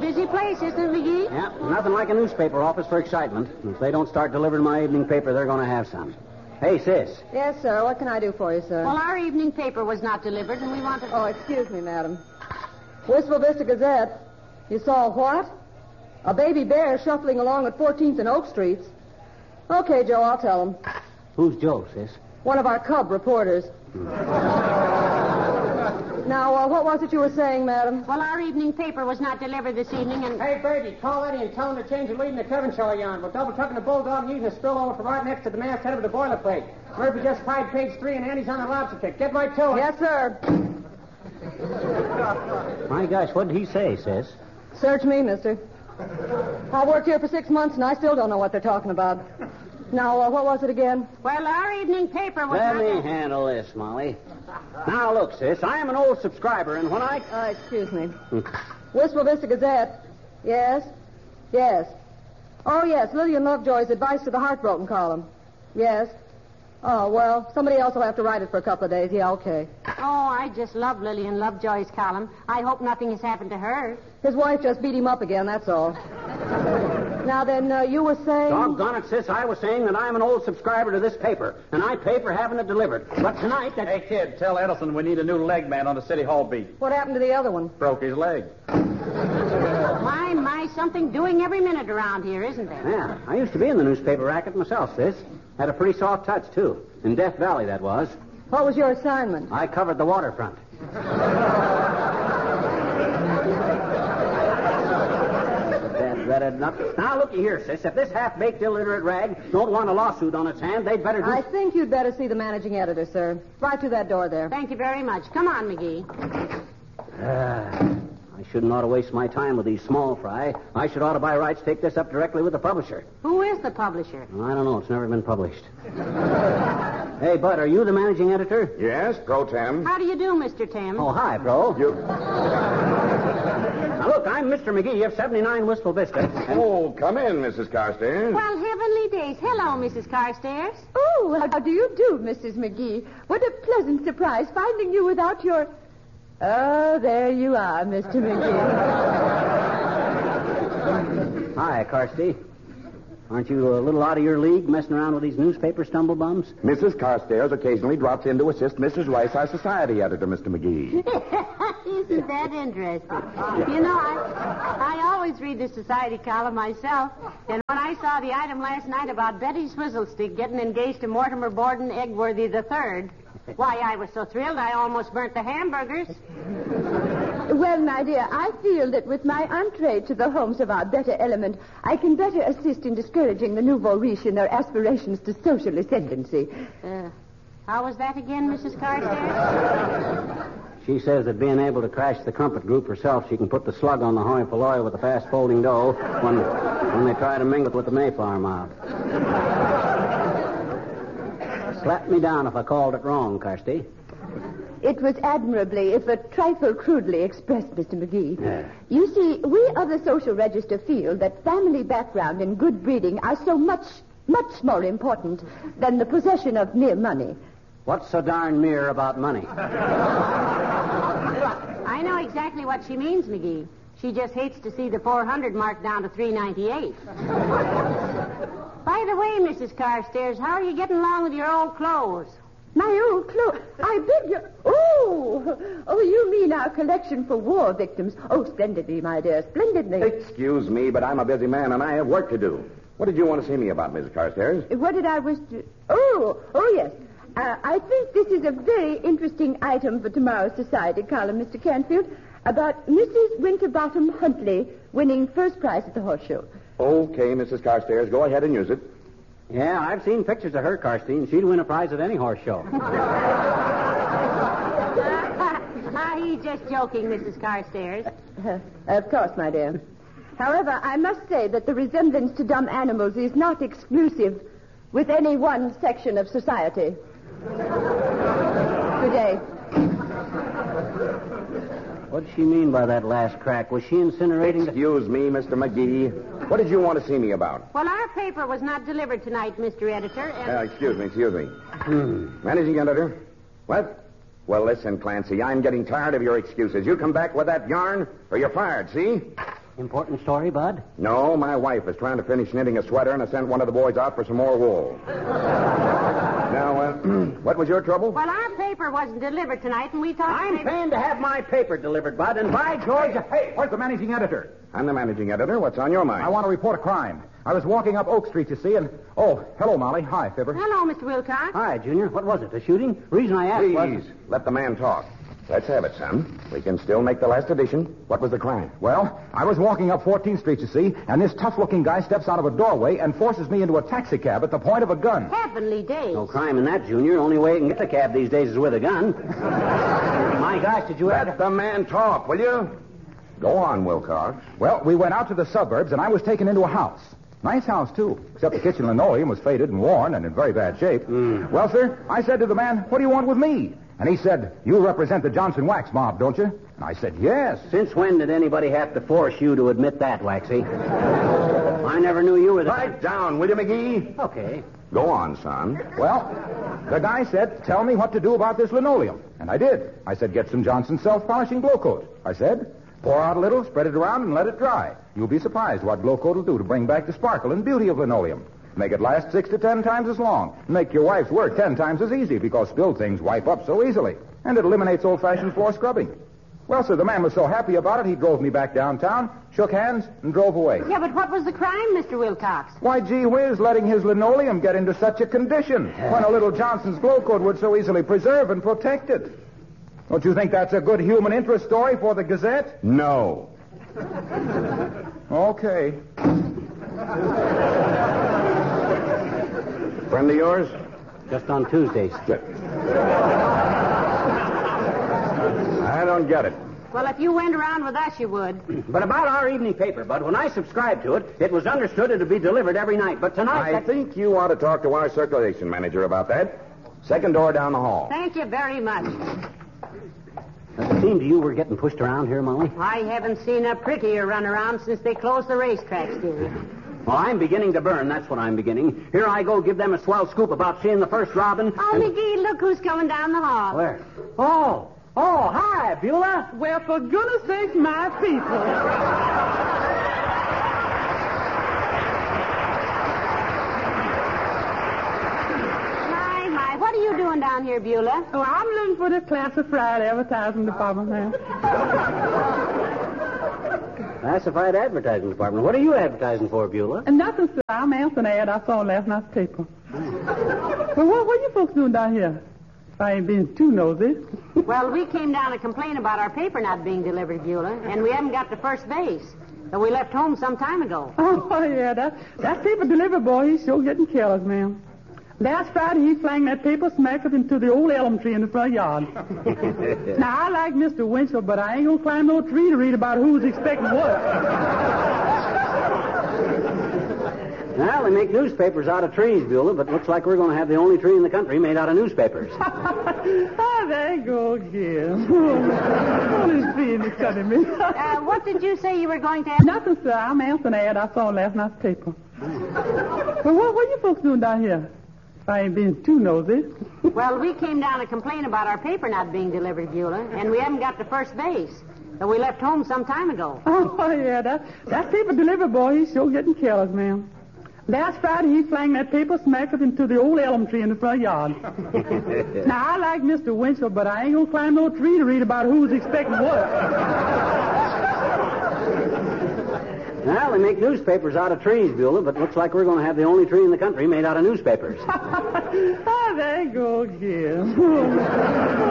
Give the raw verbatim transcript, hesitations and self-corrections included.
busy place, isn't it, McGee? Yeah, nothing like a newspaper office for excitement. If they don't start delivering my evening paper, they're going to have some. Hey, sis. Yes, sir. What can I do for you, sir? Well, our evening paper was not delivered, and we wanted... Oh, excuse me, madam. Wistful Vista Gazette. You saw what? A baby bear shuffling along at fourteenth and Oak Streets. Okay, Joe, I'll tell him. Who's Joe, sis? One of our cub reporters. Now, uh, what was it you were saying, madam? Well, our evening paper was not delivered this evening, and... Hey, Bertie, call Eddie and tell him to change the lead in the Kevin show yarn. We're double-tucking the bulldog and using a spillover from right next to the masthead of the boilerplate. Murphy just tied page three, and Andy's on the lobster kick. Get right to it. Yes, sir. My gosh, what did he say, sis? Search me, mister. I worked here for six months, and I still don't know what they're talking about. Now, uh, what was it again? Well, our evening paper was Let not... me handle this, Molly. Now, look, sis, I am an old subscriber, and when I... Uh, excuse me. Wistful Vista Gazette. Yes? Yes. Oh, yes, Lillian Lovejoy's advice to the heartbroken column. Yes. Oh, well, somebody else will have to write it for a couple of days. Yeah, okay. Oh, I just love Lillian Lovejoy's column. I hope nothing has happened to her. His wife just beat him up again, that's all. Now then, uh, you were saying... Doggone it, sis, I was saying that I'm an old subscriber to this paper, and I pay for having it delivered. But tonight... That... Hey, kid, tell Edelson we need a new leg man on the City Hall beat. What happened to the other one? Broke his leg. My, my, something doing every minute around here, isn't there? Yeah, I used to be in the newspaper racket myself, sis. Had a pretty soft touch, too. In Death Valley, that was. What was your assignment? I covered the waterfront. that, that had not... Now, looky here, sis. If this half-baked, illiterate rag don't want a lawsuit on its hand, they'd better do... I think you'd better see the managing editor, sir. Right through that door there. Thank you very much. Come on, McGee. Uh, I shouldn't ought to waste my time with these small fry. I should ought to by rights take this up directly with the publisher. Who is the publisher? Well, I don't know. It's never been published. Hey, Bud, are you the managing editor? Yes, Pro Tem. How do you do, Mister Tim? Oh, hi, Pro. You... Now, look, I'm Mister McGee of seventy-nine Wistful Vista. And... Oh, come in, Missus Carstairs. Well, heavenly days. Hello, Missus Carstairs. Oh, how do you do, Missus McGee? What a pleasant surprise finding you without your... Oh, there you are, Mister McGee. Hi, Carsty. Aren't you a little out of your league messing around with these newspaper stumblebums? Missus Carstairs occasionally drops in to assist Missus Rice, our society editor, Mister McGee. Isn't that interesting? You know, I, I always read the society column myself, and when I saw the item last night about Betty Swizzlestick getting engaged to Mortimer Borden Egworthy the Third, why, I was so thrilled I almost burnt the hamburgers. Well, my dear, I feel that with my entree to the homes of our better element, I can better assist in discouraging the nouveau riche in their aspirations to social ascendancy. Uh, how was that again, Missus Carstairs? She says that being able to crash the Crumpet Group herself, she can put the slug on the hoi polloi with the fast-folding dough when, when they try to mingle it with the Mayflower mob. Slap me down if I called it wrong, Carsty. It was admirably, if a trifle crudely expressed, Mister McGee. Yeah. You see, we of the social register feel that family background and good breeding are so much, much more important than the possession of mere money. What's so darn mere about money? I know exactly what she means, McGee. She just hates to see the four hundred marked down to three ninety-eight. By the way, Missus Carstairs, how are you getting along with your old clothes? My old clothes. I beg your... Oh! Oh, you mean our collection for war victims. Oh, splendidly, my dear, splendidly. Excuse me, but I'm a busy man, and I have work to do. What did you want to see me about, Missus Carstairs? What did I wish to... Oh, oh, yes. Uh, I think this is a very interesting item for tomorrow's society column, Mister Canfield, about Missus Winterbottom Huntley winning first prize at the horse show. Okay, Missus Carstairs, go ahead and use it. Yeah, I've seen pictures of her, Carsty, and she'd win a prize at any horse show. Ah, he's just joking, Missus Carstairs. Uh, of course, my dear. However, I must say that the resemblance to dumb animals is not exclusive with any one section of society. Good day. What did she mean by that last crack? Was she incinerating the... Excuse me, Mister McGee. What did you want to see me about? Well, our paper was not delivered tonight, Mister Editor, and... Uh, excuse me, excuse me. Managing editor? What? Well, listen, Clancy, I'm getting tired of your excuses. You come back with that yarn, or you're fired, see? Important story, Bud? No, my wife is trying to finish knitting a sweater, and I sent one of the boys out for some more wool. Now, uh, what was your trouble? Well, our paper wasn't delivered tonight, and we thought... I'm paying to have my paper delivered, Bud, and by George... Hey, where's the managing editor? I'm the managing editor. What's on your mind? I want to report a crime. I was walking up Oak Street, you see, and... Oh, hello, Molly. Hi, Fibber. Hello, Mister Wilcox. Hi, Junior. What was it, a shooting? Reason I asked was... Please, let the man talk. Let's have it, son. We can still make the last edition. What was the crime? Well, I was walking up fourteenth Street, you see, and this tough-looking guy steps out of a doorway and forces me into a taxicab at the point of a gun. Heavenly days. No crime in that, Junior. Only way you can get the cab these days is with a gun. My gosh, did you Let ever... the man talk, will you? Go on, Wilcox. Well, we went out to the suburbs, and I was taken into a house. Nice house, too, except the kitchen linoleum was faded and worn and in very bad shape. Mm. Well, sir, I said to the man, what do you want with me? And he said, you represent the Johnson Wax mob, don't you? And I said, yes. Since when did anybody have to force you to admit that, Waxy? I never knew you were the... Pipe down, will you, McGee? Okay. Go on, son. Well, the guy said, tell me what to do about this linoleum. And I did. I said, get some Johnson self-polishing glow coat. I said, pour out a little, spread it around, and let it dry. You'll be surprised what glow coat will do to bring back the sparkle and beauty of linoleum. Make it last six to ten times as long. Make your wife's work ten times as easy because spilled things wipe up so easily. And it eliminates old-fashioned floor scrubbing. Well, sir, the man was so happy about it, he drove me back downtown, shook hands, and drove away. Yeah, but what was the crime, Mister Wilcox? Why, gee whiz, letting his linoleum get into such a condition when a little Johnson's glow coat would so easily preserve and protect it. Don't you think that's a good human interest story for the Gazette? No. Okay. Friend of yours? Just on Tuesdays. I don't get it. Well, if you went around with us, you would. But about our evening paper, Bud, when I subscribed to it, it was understood it would be delivered every night. But tonight... I that... think you ought to talk to our circulation manager about that. Second door down the hall. Thank you very much. Does it seem to you we're getting pushed around here, Molly? I haven't seen a prettier runaround since they closed the racetracks, dearie. Well, I'm beginning to burn. That's what I'm beginning. Here I go give them a swell scoop about seeing the first robin. Oh, and... McGee, look who's coming down the hall. Where? Oh, oh, hi, Beulah. Well, for goodness sake, my people. My, my, what are you doing down here, Beulah? Oh, I'm looking for this classified advertising department, man. Classified advertising department. What are you advertising for, Beulah? And nothing, sir. I'm answering an ad I saw in last night's paper. Well, what, what are you folks doing down here? I ain't being too nosy. Well, we came down to complain about our paper not being delivered, Beulah, and we haven't got to first base. So we left home some time ago. Oh, yeah, that, that paper delivery boy, he's sure getting careless, ma'am. Last Friday, he flung that paper smack up into the old elm tree in the front yard. Now, I like Mister Winchell, but I ain't gonna climb no tree to read about who's expecting what. Well, they make newspapers out of trees, Beulah, but looks like we're going to have the only tree in the country made out of newspapers. Oh, there you go again. What is being excited me? Uh, what did you say you were going to have? Nothing, sir. I'm answering an ad I saw in last night's paper. Well, what, what are you folks doing down here? I ain't being too nosy. Well, we came down to complain about our paper not being delivered, Beulah, and we haven't got to first base. So we left home some time ago. Oh, yeah, that, that paper delivery boy, he's sure getting careless, ma'am. Last Friday, he flung that paper smack up into the old elm tree in the front yard. Now, I like Mister Winchell, but I ain't gonna climb no tree to read about who's expecting what. Well, they make newspapers out of trees, Beulah, but looks like we're going to have the only tree in the country made out of newspapers. Oh, there you go again.